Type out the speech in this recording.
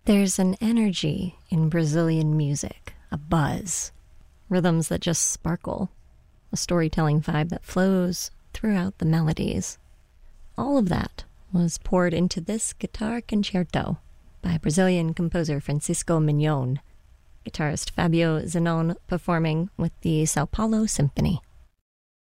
There's an energy in Brazilian music, a buzz, rhythms that just sparkle, a storytelling vibe that flows throughout the melodies. All of that was poured into this guitar concerto by Brazilian composer Francisco Mignon, guitarist Fabio Zenon performing with the Sao Paulo Symphony.